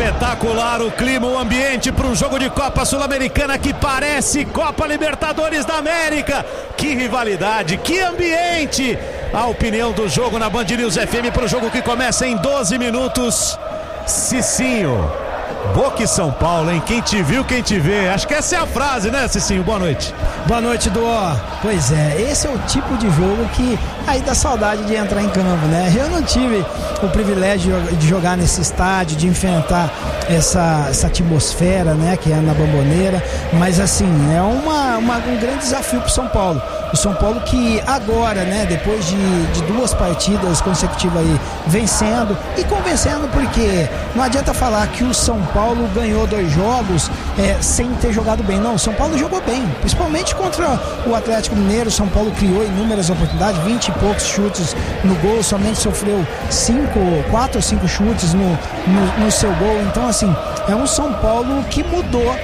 Espetacular o clima, o ambiente para um jogo de Copa Sul-Americana que parece Copa Libertadores da América. Que rivalidade, que ambiente! A opinião do jogo na Band News FM para o jogo que começa em 12 minutos. Cicinho, Boca e São Paulo, hein? Quem te viu, quem te vê. Acho que essa é a frase, né, Cicinho? Boa noite. Boa noite, Duó. Pois é, esse é o tipo de jogo que aí dá saudade de entrar em campo, né? Eu não tive o privilégio de jogar nesse estádio, de enfrentar essa atmosfera, né, que é na Bombonera, mas assim, é um grande desafio para o São Paulo. O São Paulo que agora, né, depois de 2 partidas consecutivas aí, vencendo e convencendo, porque não adianta falar que o São Paulo ganhou 2 jogos sem ter jogado bem. Não, o São Paulo jogou bem, principalmente contra o Atlético Mineiro. O São Paulo criou inúmeras oportunidades, 20 e poucos chutes no gol, somente sofreu 4 ou 5 chutes no seu gol. Então, assim, é um São Paulo que mudou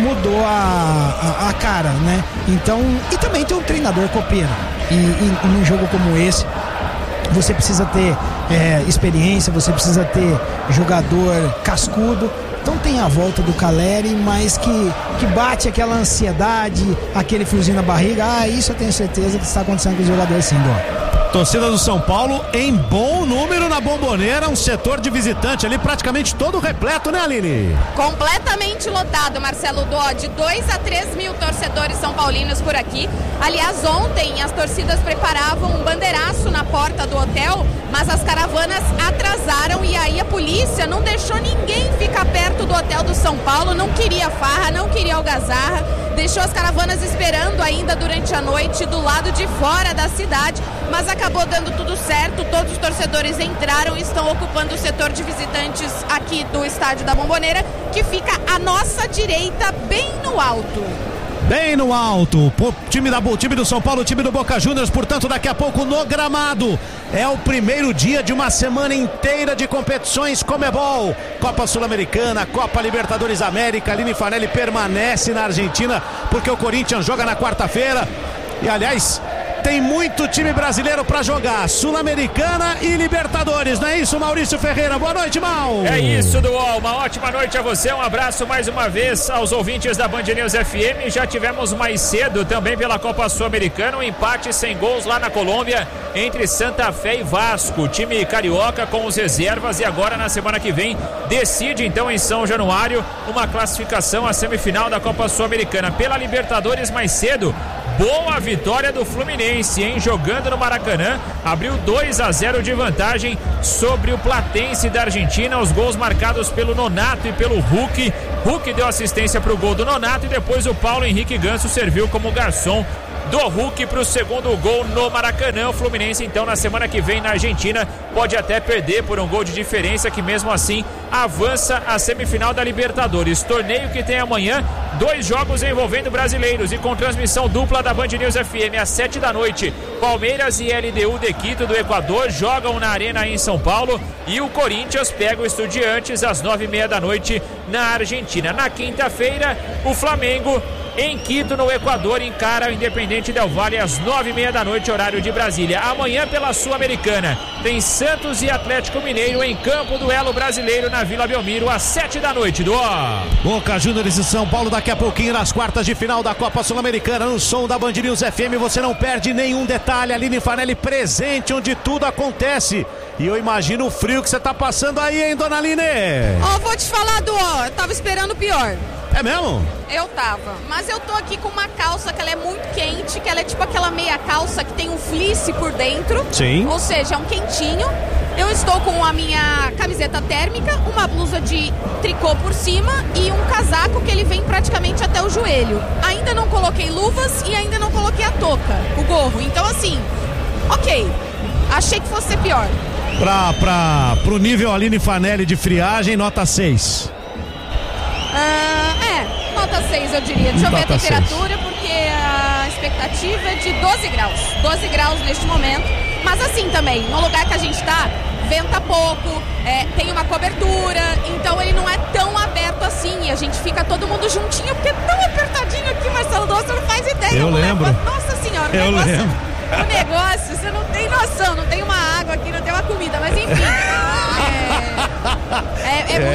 a cara, né? Então, e também tem um treinador copeiro. E num jogo como esse, você precisa ter experiência, você precisa ter jogador cascudo. Então tem a volta do Caleri, mas que bate aquela ansiedade, aquele friozinho na barriga. Isso eu tenho certeza que está acontecendo com os jogadores, sim, Dó. Torcida do São Paulo em bom número na Bombonera, um setor de visitante ali praticamente todo repleto, né, Aline? Completamente lotado, Marcelo Dó, de 2 a 3 mil torcedores são paulinos por aqui. Aliás, ontem as torcidas preparavam um bandeiraço na porta do hotel, mas as caravanas atrasaram e aí a polícia não deixou ninguém ficar perto do hotel do São Paulo, não queria farra, não queria algazarra, deixou as caravanas esperando ainda durante a noite do lado de fora da cidade, mas acabou dando tudo certo. Todos os torcedores entraram e estão ocupando o setor de visitantes aqui do estádio da Bombonera, que fica à nossa direita, bem no alto. Bem no alto, time do São Paulo, time do Boca Juniors, portanto daqui a pouco no gramado. É o primeiro dia de uma semana inteira de competições Conmebol, Copa Sul-Americana, Copa Libertadores América. Aline Fanelli permanece na Argentina porque o Corinthians joga na quarta-feira. E aliás, tem muito time brasileiro para jogar, Sul-Americana e Libertadores, não é isso, Maurício Ferreira? Boa noite, Mal. É isso, Duol, uma ótima noite a você, um abraço mais uma vez aos ouvintes da Band News FM. Já tivemos mais cedo também pela Copa Sul-Americana um empate sem gols lá na Colômbia entre Santa Fé e Vasco, o time carioca com os reservas, e agora na semana que vem decide então em São Januário uma classificação à semifinal da Copa Sul-Americana. Pela Libertadores mais cedo, boa vitória do Fluminense, hein? Jogando no Maracanã, abriu 2 a 0 de vantagem sobre o Platense da Argentina. Os gols marcados pelo Nonato e pelo Hulk. Hulk deu assistência para o gol do Nonato e depois o Paulo Henrique Ganso serviu como garçom do Hulk para o segundo gol no Maracanã. O Fluminense então na semana que vem na Argentina pode até perder por um gol de diferença, que mesmo assim avança à semifinal da Libertadores. Torneio que tem amanhã 2 jogos envolvendo brasileiros e com transmissão dupla da Band News FM às 7 da noite. Palmeiras e LDU de Quito do Equador jogam na Arena em São Paulo e o Corinthians pega o Estudiantes às 9h30 da noite na Argentina. Na quinta-feira, o Flamengo em Quito, no Equador, encara o Independente Del Valle às 9h30 da noite, horário de Brasília. Amanhã, pela Sul-Americana, tem Santos e Atlético Mineiro em campo, duelo brasileiro na Vila Belmiro, às 7 da noite. Boca Juniors e São Paulo daqui a pouquinho nas quartas de final da Copa Sul-Americana, no som da Band News FM. Você não perde nenhum detalhe. Aline Fanelli presente onde tudo acontece. E eu imagino o frio que você tá passando aí, hein, dona Aline? Vou te falar, eu tava esperando o pior. É mesmo? Eu tava, mas eu tô aqui com uma calça que ela é muito quente, que ela é tipo aquela meia calça que tem um fleece por dentro. Sim. Ou seja, é um quentinho. Eu estou com a minha camiseta térmica, uma blusa de tricô por cima e um casaco que ele vem praticamente até o joelho. Ainda não coloquei luvas e ainda não coloquei a touca, o gorro. Então assim, ok, achei que fosse ser pior. Pro nível Aline Fanelli de friagem, nota 6. Nota 6 eu diria. Deixa eu ver a temperatura, porque a expectativa é de 12 graus. 12 graus neste momento. Mas assim também, no lugar que a gente tá, venta pouco, tem uma cobertura, então ele não é tão aberto assim. E a gente fica todo mundo juntinho, porque é tão apertadinho aqui, Marcelo Doce, você não faz ideia. Eu lembro. Nossa senhora, o negócio, você não tem noção, não tem uma água aqui, não tem uma comida, mas enfim. É muito legal.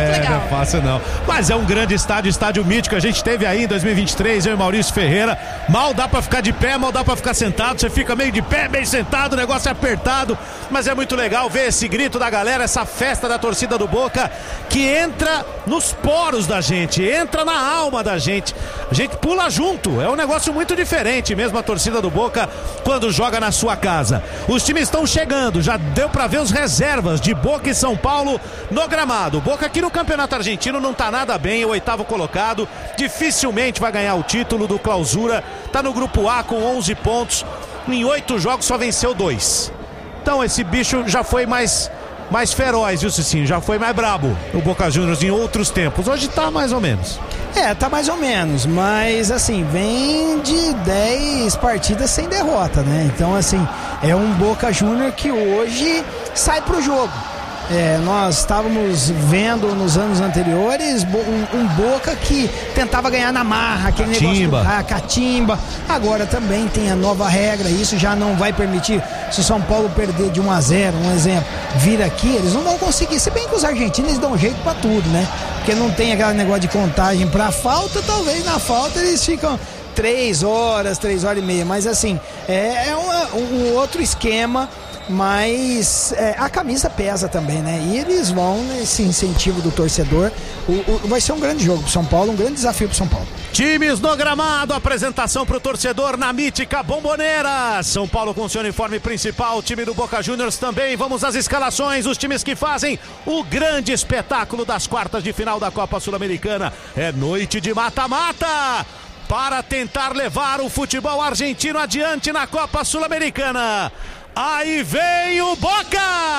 fácil não. Mas é um grande estádio mítico. A gente teve aí em 2023, eu e Maurício Ferreira. Mal dá pra ficar de pé, mal dá pra ficar sentado. Você fica meio de pé, meio sentado, o negócio é apertado. Mas é muito legal ver esse grito da galera, essa festa da torcida do Boca, que entra nos poros da gente, entra na alma da gente. A gente pula junto. É um negócio muito diferente mesmo a torcida do Boca quando joga na sua casa. Os times estão chegando, já deu pra ver os reservas de Boca e São Paulo no gramado. Boca aqui no Campeonato Argentino não tá nada bem, é o 8º colocado, dificilmente vai ganhar o título do Clausura, tá no grupo A com 11 pontos, em 8 jogos só venceu 2. Então esse bicho já foi mais feroz, viu, Cicinho? Já foi mais brabo o Boca Juniors em outros tempos. Hoje tá mais ou menos. Tá mais ou menos, mas assim, vem de 10 partidas sem derrota, né? Então assim, é um Boca Juniors que hoje sai pro jogo. Nós estávamos vendo nos anos anteriores um Boca que tentava ganhar na marra, aquele negócio catimba. Agora também tem a nova regra, isso já não vai permitir. Se o São Paulo perder de 1-0, um exemplo, vir aqui, eles não vão conseguir. Se bem que os argentinos dão jeito pra tudo, né? Porque não tem aquele negócio de contagem pra falta, talvez na falta eles ficam 3 horas e meia. Mas assim, um outro esquema. Mas a camisa pesa também, né? E eles vão nesse incentivo do torcedor. Vai ser um grande jogo pro São Paulo, um grande desafio pro São Paulo. Times no gramado, apresentação pro torcedor na mítica Bomboneira. São Paulo com seu uniforme principal, o time do Boca Juniors também. Vamos às escalações, os times que fazem o grande espetáculo das quartas de final da Copa Sul-Americana. É noite de mata-mata para tentar levar o futebol argentino adiante na Copa Sul-Americana. Aí vem o Boca!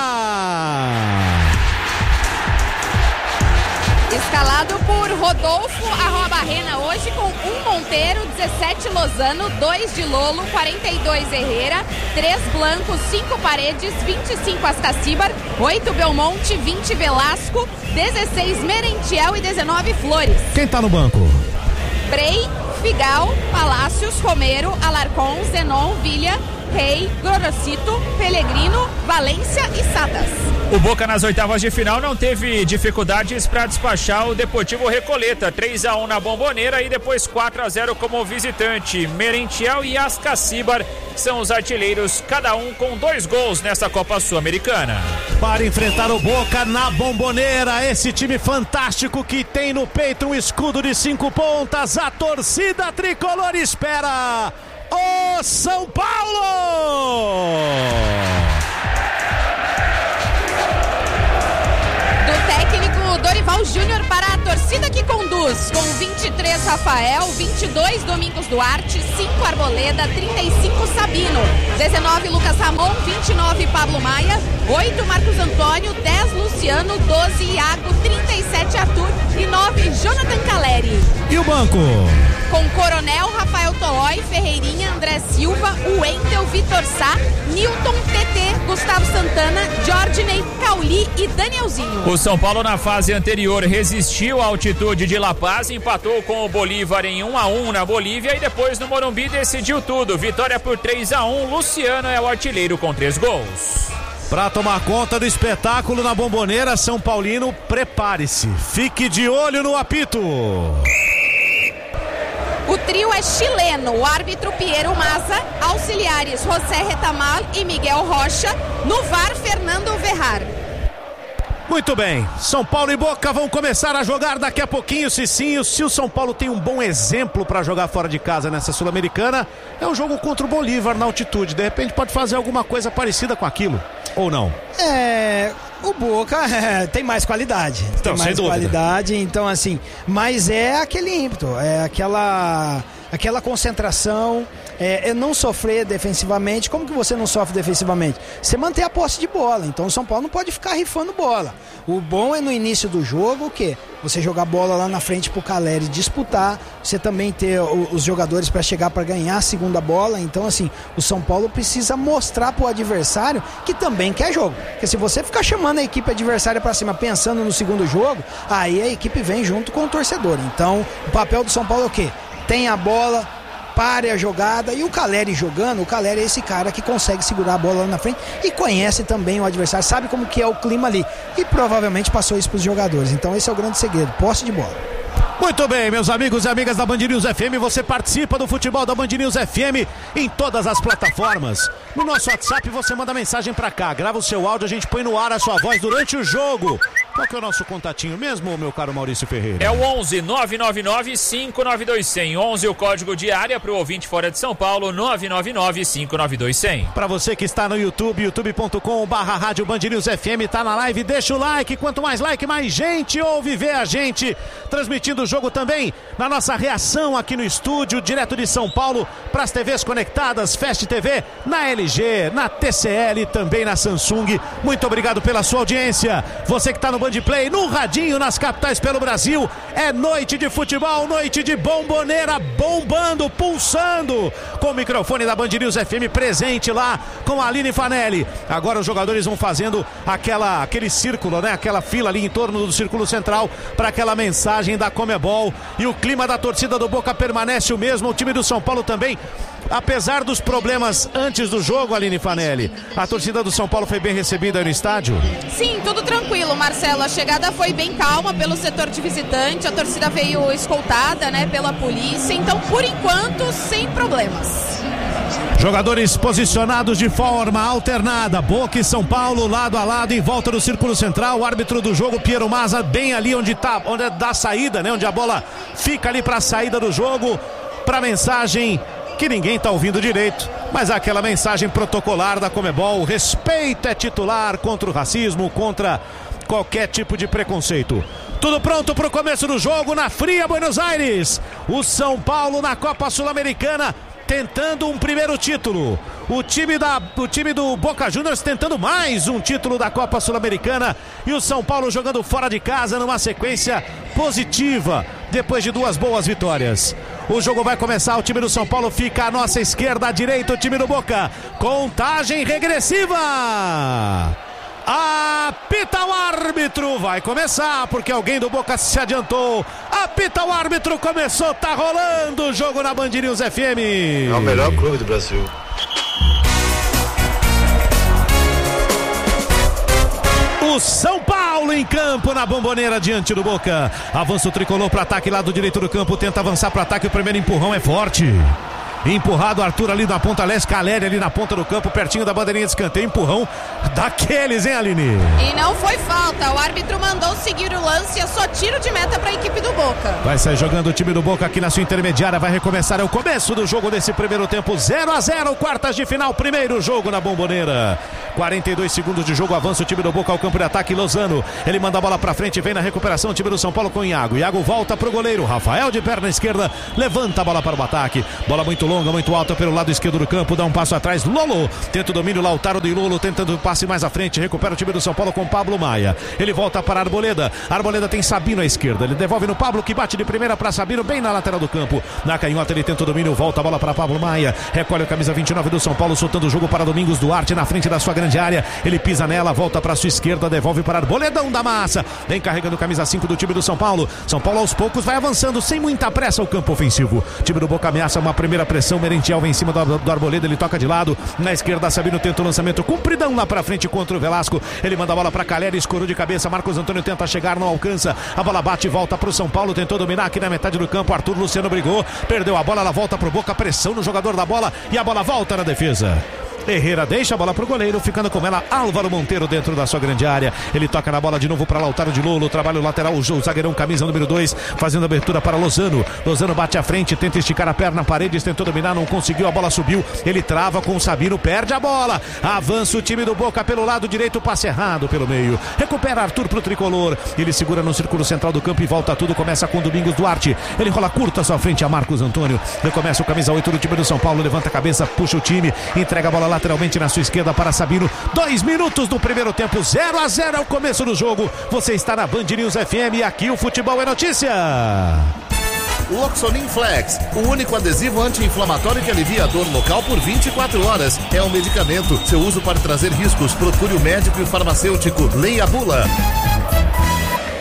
Escalado por Rodolfo Arrobarrena hoje com 1 Monteiro, 17 Lozano, 2 de Lolo, 42 Herrera, 3 Blanco, 5 Paredes, 25 Ascacíbar, 8 Belmonte, 20 Velasco, 16 Merentiel e 19 Flores. Quem tá no banco? Brei, Figal, Palácios, Romero, Alarcón, Zenon, Villa, Rei, Gorosito, Pellegrino, Valência e Sadas. O Boca nas oitavas de final não teve dificuldades para despachar o Deportivo Recoleta, 3-1 na Bomboneira e depois 4-0 como visitante. Merentiel e Ascacíbar são os artilheiros, cada um com 2 gols nessa Copa Sul-Americana. Para enfrentar o Boca na Bomboneira, esse time fantástico que tem no peito um escudo de 5 pontas, a torcida tricolor espera o São Paulo! Do técnico Dorival Júnior para a torcida que conduz, com 23 Rafael, 22 Domingos Duarte, 5 Arboleda, 35 Sabino, 19 Lucas Ramon, 29 Pablo Maia, 8 Marcos Antônio, 10 Luciano, 12 Iago, 37 Arthur e 9 Jonathan Caleri. E o banco? Com Coronel, Rafael Tolói, Ferreirinha, André Silva, Wendel, Vitor Sá, Newton, TT, Gustavo Santana, Jordney, Cauli e Danielzinho. O São Paulo na fase anterior resistiu à altitude de La Paz, empatou com o Bolívar em 1-1 na Bolívia e depois no Morumbi decidiu tudo. Vitória por 3-1, Luciano é o artilheiro com 3 gols. Para tomar conta do espetáculo na Bomboneira, São Paulino, prepare-se, fique de olho no apito. O trio é chileno, o árbitro Piero Maza, auxiliares José Retamal e Miguel Rocha, no VAR Fernando Verrar. Muito bem, São Paulo e Boca vão começar a jogar daqui a pouquinho, Cicinho. Se o São Paulo tem um bom exemplo para jogar fora de casa nessa Sul-Americana, é um jogo contra o Bolívar na altitude. De repente pode fazer alguma coisa parecida com aquilo, ou não? O Boca tem mais qualidade. Então, tem mais qualidade, então assim, mas é aquele ímpeto, é aquela concentração, é não sofrer defensivamente. Como que você não sofre defensivamente? Você manter a posse de bola. Então o São Paulo não pode ficar rifando bola. O bom é no início do jogo o quê? Você jogar bola lá na frente pro Caleri disputar, você também ter os jogadores para chegar para ganhar a segunda bola. Então assim, o São Paulo precisa mostrar pro adversário que também quer jogo. Porque se você ficar chamando a equipe adversária para cima pensando no segundo jogo, aí a equipe vem junto com o torcedor. Então o papel do São Paulo é o quê? Tem a bola, pare a jogada. E o Caleri jogando, o Caleri é esse cara que consegue segurar a bola lá na frente e conhece também o adversário, sabe como que é o clima ali. E provavelmente passou isso para os jogadores. Então esse é o grande segredo, posse de bola. Muito bem, meus amigos e amigas da Band News FM, você participa do futebol da Band News FM em todas as plataformas. No nosso WhatsApp você manda mensagem pra cá, grava o seu áudio, a gente põe no ar a sua voz durante o jogo. Qual que é o nosso contatinho mesmo, meu caro Maurício Ferreira? É o 11-999-592-100. 11 o código de área para o ouvinte fora de São Paulo, 999-592-100. Para você que está no YouTube, youtube.com/Rádio Band News FM, tá na live, deixa o like. Quanto mais like, mais gente ouve ver a gente. Transmitindo o jogo também na nossa reação aqui no estúdio, direto de São Paulo, para as TVs conectadas, Fast TV, na LG, na TCL e também na Samsung. Muito obrigado pela sua audiência. Você que está no Band Play, no radinho, nas capitais pelo Brasil, é noite de futebol, noite de bomboneira, bombando, pulsando, com o microfone da Band News FM presente lá com a Aline Fanelli. Agora os jogadores vão fazendo aquele círculo, né? Aquela fila ali em torno do círculo central para aquela mensagem da Comebol, e o clima da torcida do Boca permanece o mesmo. O time do São Paulo também, apesar dos problemas antes do jogo, Aline Fanelli, a torcida do São Paulo foi bem recebida aí no estádio? Sim, tudo tranquilo, Marcelo. A chegada foi bem calma pelo setor de visitante, a torcida veio escoltada, né, pela polícia, então por enquanto sem problemas. Jogadores posicionados de forma alternada, Boca e São Paulo lado a lado em volta do círculo central. O árbitro do jogo, Piero Mazza, bem ali onde é da saída, né, onde a bola fica ali para a saída do jogo, para a mensagem que ninguém está ouvindo direito, mas aquela mensagem protocolar da Comebol: o respeito é titular contra o racismo, contra qualquer tipo de preconceito. Tudo pronto para o começo do jogo na fria Buenos Aires. O São Paulo na Copa Sul-Americana tentando um primeiro título. O time do Boca Juniors tentando mais um título da Copa Sul-Americana. E o São Paulo jogando fora de casa numa sequência positiva, depois de 2 boas vitórias. O jogo vai começar, o time do São Paulo fica à nossa esquerda, à direita o time do Boca. Contagem regressiva. Apita o árbitro, vai começar, porque alguém do Boca se adiantou. Apita o árbitro, começou, tá rolando o jogo na Band News FM. É o melhor clube do Brasil. O São Paulo em campo na bomboneira diante do Boca. Avança o tricolor para ataque, lado direito do campo, tenta avançar para ataque, o primeiro empurrão é forte. Empurrado, Arthur ali na ponta leste, Caleri ali na ponta do campo, pertinho da bandeirinha de escanteio, empurrão daqueles, hein, Aline? E não foi falta, o árbitro mandou seguir o lance, é só tiro de meta para a equipe do Boca. Vai sair jogando o time do Boca aqui na sua intermediária, vai recomeçar, é o começo do jogo desse primeiro tempo, 0-0, quartas de final, primeiro jogo na bomboneira. 42 segundos de jogo, avança o time do Boca ao campo de ataque, Lozano, ele manda a bola pra frente, vem na recuperação o time do São Paulo com Iago volta pro goleiro, Rafael de perna esquerda, levanta a bola para o ataque, bola muito longa, muito alta pelo lado esquerdo do campo, dá um passo atrás, Lolo, tenta o domínio, Lautaro de Lolo, tentando o passe mais à frente, recupera o time do São Paulo com Pablo Maia, ele volta para Arboleda tem Sabino à esquerda, ele devolve no Pablo, que bate de primeira para Sabino, bem na lateral do campo, na canhota ele tenta o domínio, volta a bola para Pablo Maia, recolhe a camisa 29 do São Paulo, soltando o jogo para Domingos Duarte, na frente da sua grande área, ele pisa nela, volta para sua esquerda, devolve para Arboledão da Massa, vem carregando camisa 5 do time do São Paulo aos poucos vai avançando, sem muita pressa ao campo ofensivo, o time do Boca ameaça uma primeira pressão, Merentiel vem em cima do Arboleda, ele toca de lado, na esquerda Sabino tenta o lançamento, compridão lá pra frente contra o Velasco, ele manda a bola pra Caleri, escorou de cabeça, Marcos Antônio tenta chegar, não alcança, a bola bate e volta pro São Paulo, tentou dominar aqui na metade do campo, Arthur Luciano brigou, perdeu a bola, ela volta pro Boca, pressão no jogador da bola e a bola volta na defesa. Herrera deixa a bola pro goleiro, ficando com ela Álvaro Monteiro dentro da sua grande área, ele toca na bola de novo para Lautaro de Lolo, trabalha o lateral, o zagueirão camisa número 2, fazendo abertura para Lozano bate à frente, tenta esticar a perna, Paredes tentou dominar, não conseguiu, a bola subiu, ele trava com o Sabino, perde a bola, avança o time do Boca pelo lado direito, passe errado pelo meio, recupera Arthur pro tricolor, ele segura no círculo central do campo e volta tudo, começa com Domingos Duarte, ele rola curta à sua frente a Marcos Antônio, recomeça o camisa 8 do time do São Paulo, levanta a cabeça, puxa o time, entrega a bola lateralmente na sua esquerda para Sabino, 2 minutos do primeiro tempo, 0-0 é o começo do jogo, você está na Band News FM e aqui o futebol é notícia. Loxonin Flex, o único adesivo anti-inflamatório que alivia a dor local por 24 horas. É um medicamento. Seu uso pode trazer riscos. Procure o médico e o farmacêutico. Leia a bula.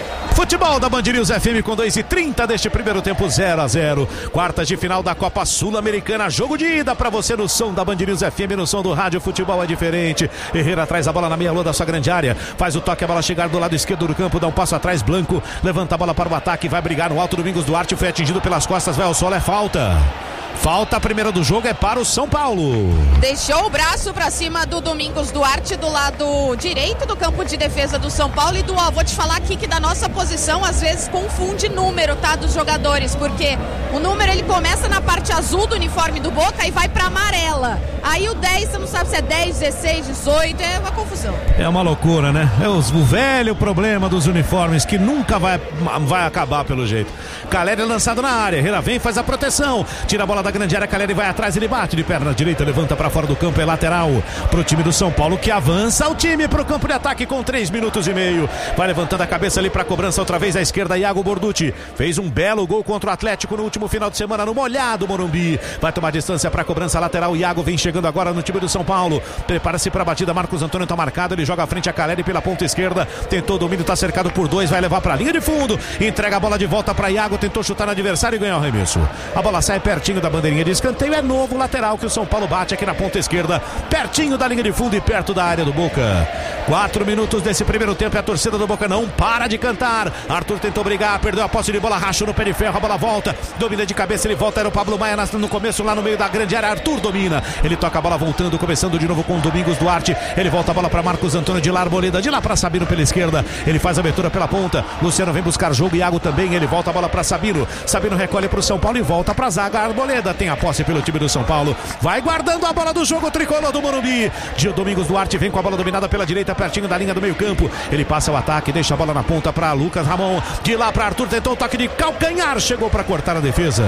Futebol da Band News FM com 2:30 deste primeiro tempo, 0-0. Quartas de final da Copa Sul-Americana. Jogo de ida pra você no som da Band News FM, no som do rádio. Futebol é diferente. Herrera traz a bola na meia-lua da sua grande área. Faz o toque, a bola chegar do lado esquerdo do campo. Dá um passo atrás, Blanco. Levanta a bola para o ataque. Vai brigar no alto. Domingos Duarte foi atingido pelas costas. Vai ao solo, é falta. Falta, a primeira do jogo é para o São Paulo. Deixou o braço pra cima do Domingos Duarte do lado direito do campo de defesa do São Paulo. E vou te falar aqui que da nossa posição às vezes confunde número, tá, dos jogadores, porque o número ele começa na parte azul do uniforme do Boca e vai pra amarela. Aí o 10, você não sabe se é 10, 16, 18, é uma confusão. É uma loucura, né? É o velho problema dos uniformes que nunca vai acabar pelo jeito. Caleri lançado na área, Herrera vem, faz a proteção, tira a bola da grande área, Caleri vai atrás, ele bate de perna direita, levanta pra fora do campo, é lateral pro time do São Paulo, que avança o time pro campo de ataque com 3 minutos e meio, vai levantando a cabeça ali pra cobrança outra vez à esquerda, Iago Borducci, fez um belo gol contra o Atlético no último final de semana no molhado Morumbi, vai tomar distância pra cobrança lateral, Iago vem chegando agora no time do São Paulo, prepara-se pra batida, Marcos Antônio tá marcado, ele joga à frente a Caleri pela ponta esquerda, tentou o domínio, tá cercado por 2, vai levar pra linha de fundo, entrega a bola de volta pra Iago, tentou chutar no adversário e ganhou o arremesso, a bola sai pertinho da bandeirinha de escanteio, é novo lateral que o São Paulo bate aqui na ponta esquerda, pertinho da linha de fundo e perto da área do Boca. 4 minutos desse primeiro tempo e a torcida do Boca não para de cantar. Arthur tentou brigar, perdeu a posse de bola, racha no pé de ferro, a bola volta, domina de cabeça, ele volta, era o Pablo Maia no começo lá no meio da grande área, Arthur domina, ele toca a bola voltando, começando de novo com o Domingos Duarte, ele volta a bola para Marcos Antônio de lá, Arboleda, de lá para Sabino pela esquerda, ele faz a abertura pela ponta, Luciano vem buscar jogo, Iago também, ele volta a bola para Sabino, Sabino recolhe para o São Paulo e volta para a zaga, Arboleda tem a posse pelo time do São Paulo, vai guardando a bola do jogo, o tricolor do Morumbi, Domingos Duarte vem com a bola dominada pela direita, pertinho da linha do meio campo, ele passa o ataque, deixa a bola na ponta para Lucas Ramon, de lá para Arthur, tentou o toque de calcanhar, chegou para cortar a defesa.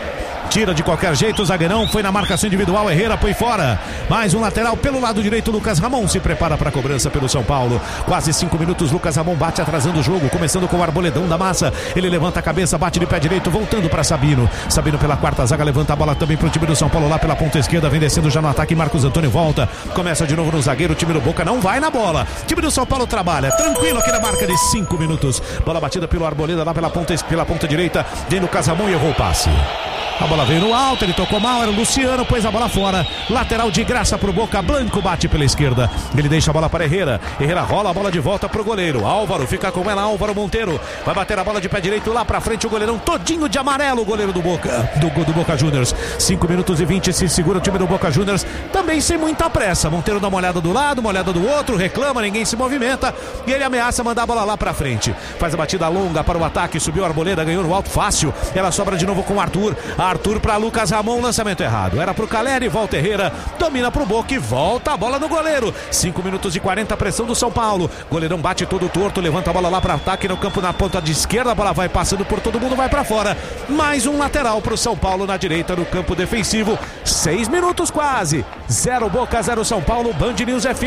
Tira de qualquer jeito, o zagueirão foi na marcação individual, Herrera põe fora, mais um lateral pelo lado direito, Lucas Ramon se prepara para a cobrança pelo São Paulo, quase 5 minutos, Lucas Ramon bate atrasando o jogo, começando com o Arboledão da massa, ele levanta a cabeça, bate de pé direito, voltando para Sabino, Sabino pela quarta zaga, levanta a bola também para o time do São Paulo lá pela ponta esquerda, vem descendo já no ataque, Marcos Antônio volta, começa de novo no zagueiro, o time do Boca não vai na bola, o time do São Paulo trabalha, tranquilo aqui na marca de 5 minutos, bola batida pelo Arboleda lá pela ponta direita, vem Lucas Ramon e errou o passe. A bola veio no alto, ele tocou mal, era o Luciano, pôs a bola fora, lateral de graça pro Boca, Blanco bate pela esquerda, ele deixa a bola para Herrera, Herrera rola a bola de volta pro goleiro, Álvaro fica com ela, Álvaro Monteiro, vai bater a bola de pé direito lá pra frente, o goleirão todinho de amarelo, o goleiro do Boca, do Boca Juniors, 5 minutos e 20, se segura o time do Boca Juniors, também sem muita pressa, Monteiro dá uma olhada do lado, uma olhada do outro, reclama, ninguém se movimenta, e ele ameaça mandar a bola lá pra frente, faz a batida longa para o ataque, subiu a Arboleda, ganhou no alto fácil, ela sobra de novo com o Arthur para Lucas Ramon, lançamento errado, era pro Caleri, volta Herrera, domina pro Boca e volta a bola no goleiro, 5 minutos e 40, pressão do São Paulo, goleirão bate todo torto, levanta a bola lá para ataque no campo na ponta de esquerda, a bola vai passando por todo mundo, vai para fora, mais um lateral pro São Paulo na direita no campo defensivo, 6 minutos quase, 0 Boca, 0 São Paulo, Band News FM.